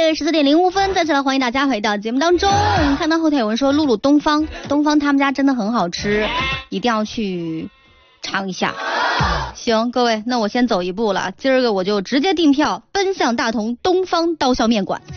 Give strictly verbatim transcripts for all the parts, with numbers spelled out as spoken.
是十四点零五分，再次来欢迎大家回到节目当中。看到后台有人说露露东方，东方他们家真的很好吃，一定要去尝一下。行，各位，那我先走一步了，今儿个我就直接订票奔向大同东方刀削面馆。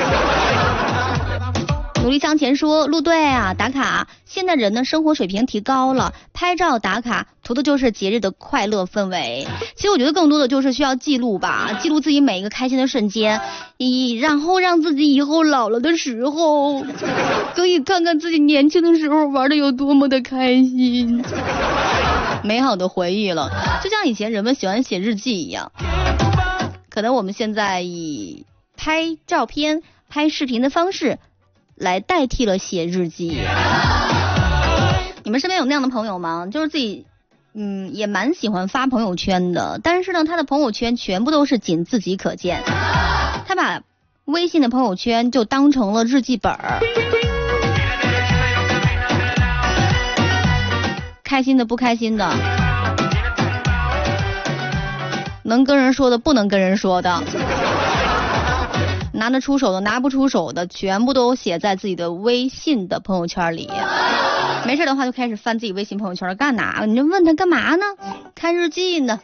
努力向前说，陆队啊，打卡。现在人的生活水平提高了，拍照打卡图的就是节日的快乐氛围。其实我觉得更多的就是需要记录吧，记录自己每一个开心的瞬间，以然后让自己以后老了的时候可以看看自己年轻的时候玩的有多么的开心，美好的回忆了。就像以前人们喜欢写日记一样，可能我们现在以拍照片拍视频的方式来代替了写日记。你们身边有那样的朋友吗？就是自己嗯也蛮喜欢发朋友圈的，但是呢他的朋友圈全部都是仅自己可见，他把微信的朋友圈就当成了日记本儿，开心的不开心的，能跟人说的不能跟人说的，拿得出手的拿不出手的，全部都写在自己的微信的朋友圈里。没事的话就开始翻自己微信朋友圈干哪？你就问他干嘛呢？看日记呢。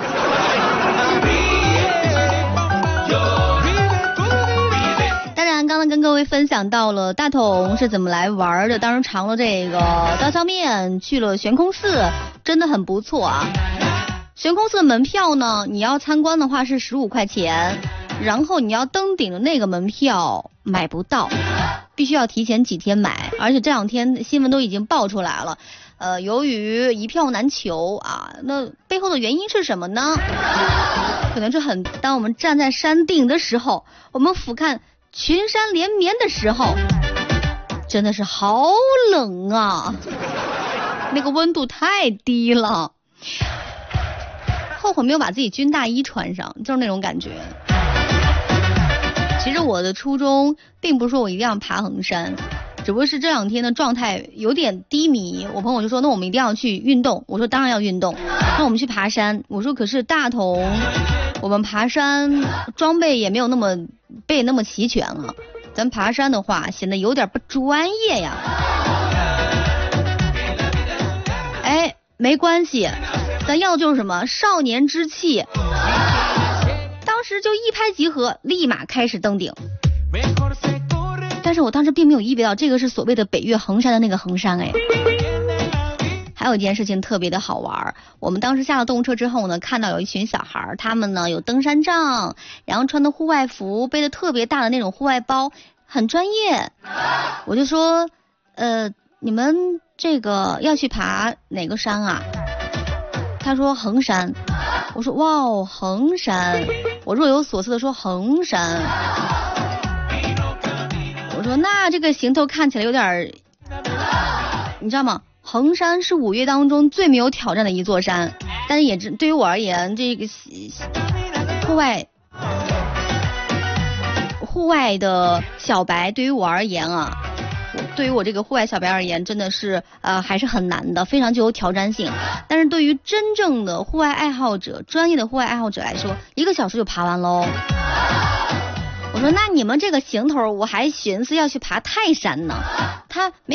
当然刚刚跟各位分享到了大同是怎么来玩的，当时尝了这个刀削面，去了悬空寺，真的很不错啊。悬空寺的门票呢，你要参观的话是十五块钱，然后你要登顶的那个门票买不到，必须要提前几天买，而且这两天新闻都已经爆出来了，呃，由于一票难求啊，那背后的原因是什么呢？可能是很，当我们站在山顶的时候，我们俯瞰群山连绵的时候，真的是好冷啊，那个温度太低了，后悔没有把自己军大衣穿上，就是那种感觉。其实我的初衷并不是说我一定要爬衡山，只不过是这两天的状态有点低迷，我朋友就说那我们一定要去运动，我说当然要运动，那我们去爬山，我说可是大同我们爬山装备也没有那么备那么齐全了，咱爬山的话显得有点不专业呀。哎，没关系，咱要的就是什么少年之气，当时就一拍即合，立马开始登顶。但是我当时并没有意识到这个是所谓的北岳衡山的那个衡山。哎，还有一件事情特别的好玩，我们当时下了动物车之后呢，看到有一群小孩，他们呢有登山杖，然后穿的户外服，背的特别大的那种户外包，很专业。我就说呃你们这个要去爬哪个山啊？他说衡山。我说哇哦，衡山。我若有所思的说衡山。我说那这个行头看起来有点，你知道吗？衡山是五岳当中最没有挑战的一座山，但是也对于我而言，这个户外户外的小白对于我而言啊，对于我这个户外小白而言，真的是呃还是很难的，非常具有挑战性。但是对于真正的户外爱好者，专业的户外爱好者来说，一个小时就爬完喽。我说那你们这个行头，我还寻思要去爬泰山呢，他没